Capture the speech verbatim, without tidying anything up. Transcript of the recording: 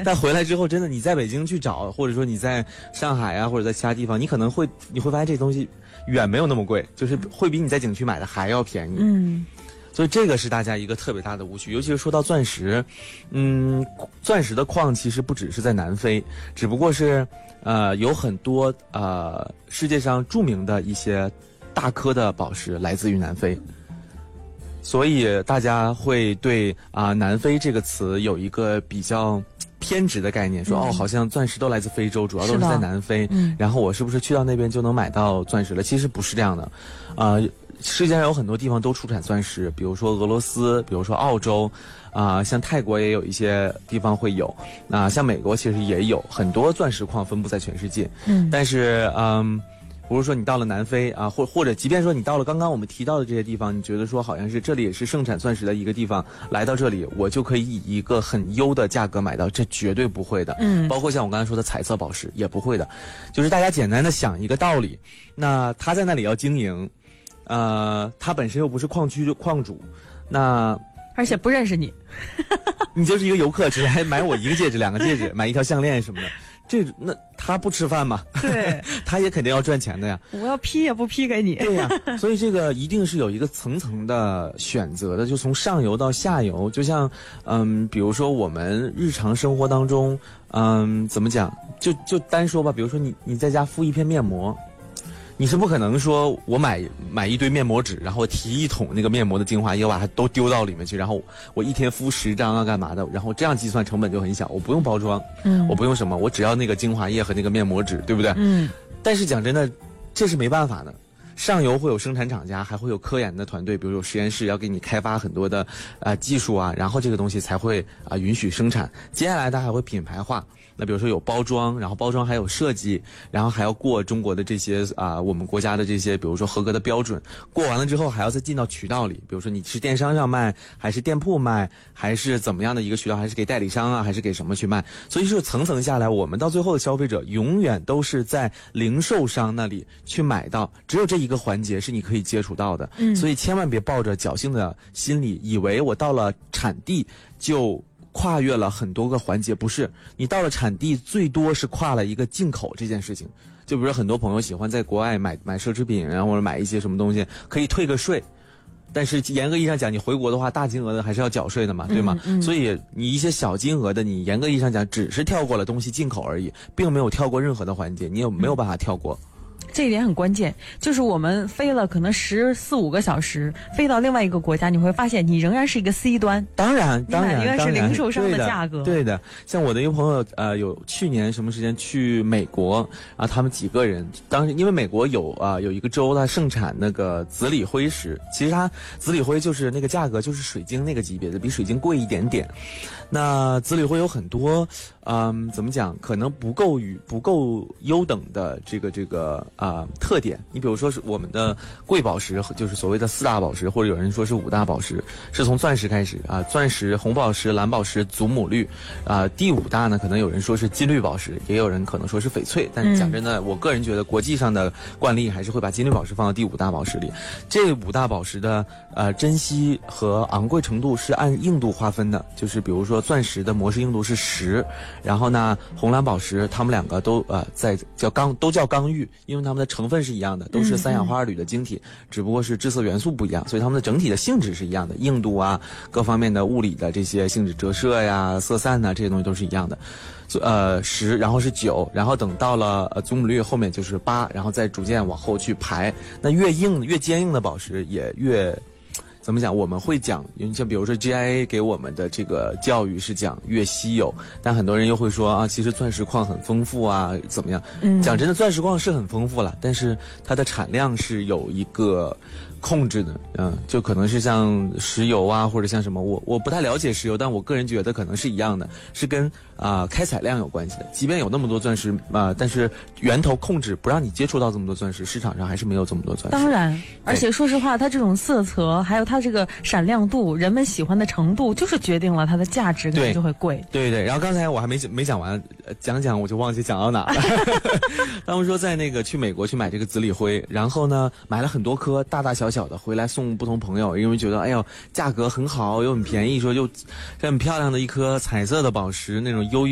但回来之后，真的你在北京去找，或者说你在上海啊，或者在其他地方，你可能会你会发现这东西远没有那么贵，就是会比你在景区买的还要便宜。 嗯。 所以这个是大家一个特别大的误区，尤其是说到钻石，嗯，钻石的矿其实不只是在南非，只不过是呃有很多呃世界上著名的一些大颗的宝石来自于南非，所以大家会对啊、呃、南非这个词有一个比较偏执的概念，说、嗯、哦好像钻石都来自非洲，主要都是在南非，嗯，然后我是不是去到那边就能买到钻石了？其实不是这样的，呃。世界上有很多地方都出产钻石，比如说俄罗斯，比如说澳洲，啊、呃，像泰国也有一些地方会有，那、呃、像美国其实也有很多钻石矿分布在全世界。嗯，但是嗯，比如说你到了南非啊、呃，或或者即便说你到了刚刚我们提到的这些地方，你觉得说好像是这里也是盛产钻石的一个地方，来到这里我就可以以一个很优的价格买到，这绝对不会的。嗯，包括像我刚才说的彩色宝石也不会的，就是大家简单的想一个道理，那他在那里要经营。呃，他本身又不是矿区矿主，那而且不认识你， 你就是一个游客，只来买我一个戒指、两个戒指，买一条项链什么的，这那他不吃饭吗？ 对， 他也肯定要赚钱的呀。 我要批也不批给你。 对呀，所以这个一定是有一个层层的选择的，就从上游到下游，就像嗯，比如说我们日常生活当中，嗯，怎么讲？就就单说吧，比如说你你在家敷一片面膜。你是不可能说我买买一堆面膜纸，然后提一桶那个面膜的精华液，我把它都丢到里面去，然后我一天敷十张啊干嘛的，然后这样计算成本就很小，我不用包装，嗯，我不用什么，我只要那个精华液和那个面膜纸，对不对？嗯。但是讲真的，这是没办法的。上游会有生产厂家，还会有科研的团队，比如有实验室要给你开发很多的呃技术啊，然后这个东西才会啊、呃、允许生产。接下来它还会品牌化。那比如说有包装，然后包装还有设计，然后还要过中国的这些啊、呃、我们国家的这些比如说合格的标准，过完了之后还要再进到渠道里，比如说你是电商上卖，还是店铺卖，还是怎么样的一个渠道，还是给代理商啊，还是给什么去卖，所以说层层下来，我们到最后的消费者永远都是在零售商那里去买到，只有这一个环节是你可以接触到的，嗯，所以千万别抱着侥幸的心理，以为我到了产地就跨越了很多个环节，不是，你到了产地最多是跨了一个进口这件事情。就比如说很多朋友喜欢在国外买买奢侈品，然后或者买一些什么东西可以退个税，但是严格意义上讲，你回国的话大金额的还是要缴税的嘛，对吗？嗯嗯，所以你一些小金额的，你严格意义上讲只是跳过了东西进口而已，并没有跳过任何的环节，你也没有办法跳过。 这一点很关键，就是我们飞了可能十四五个小时，飞到另外一个国家，你会发现你仍然是一个 C 端。 当然，当然， 应该是零售商的价格。 对的，对的。像我的一个朋友，呃，有去年什么时间去美国，然后他们几个人，当时因为美国有啊、呃、有一个州它盛产那个紫锂辉石，其实它紫锂辉就是那个价格就是水晶那个级别的，比水晶贵一点点。那紫锂辉有很多，嗯，怎么讲？可能不够与不够优等的这个这个啊、呃、特点。你比如说是我们的贵宝石，就是所谓的四大宝石，或者有人说是五大宝石，是从钻石开始啊，钻石、红宝石、蓝宝石、祖母绿，啊，第五大呢，可能有人说是金绿宝石，也有人可能说是翡翠。但是讲真的，嗯、我个人觉得国际上的惯例还是会把金绿宝石放到第五大宝石里。这五大宝石的呃珍惜和昂贵程度是按硬度划分的，就是比如说钻石的模式硬度是十，然后呢红蓝宝石它们两个都呃在叫刚都叫刚玉，因为它们的成分是一样的，都是三氧化二铝的晶体，嗯、只不过是致色元素不一样，所以它们的整体的性质是一样的，硬度啊各方面的物理的这些性质，折射呀、色散呐、啊、这些东西都是一样的。呃十，然后是九，然后等到了呃祖母绿后面就是八，然后再逐渐往后去排。那越硬越坚硬的宝石也越怎么讲？我们会讲，像比如说 G I A 给我们的这个教育是讲越稀有，但很多人又会说啊，其实钻石矿很丰富啊，怎么样？嗯，讲真的，钻石矿是很丰富了，但是它的产量是有一个控制的，嗯，就可能是像石油啊，或者像什么，我我不太了解石油，但我个人觉得可能是一样的，是跟啊、呃、开采量有关系的。即便有那么多钻石啊、呃，但是源头控制不让你接触到这么多钻石，市场上还是没有这么多钻石。 当然，而且说实话，它这种色泽，还有它这个闪亮度，人们喜欢的程度，就是决定了它的价值可能就会贵。 对 对, 对。然后刚才我还没没讲完，讲讲我就忘记讲到哪了。他们说在那个去美国去买这个紫锂辉，然后呢买了很多颗，大大小小的回来送不同朋友，因为觉得哎呦价格很好又很便宜，说又很漂亮的一颗彩色的宝石那种优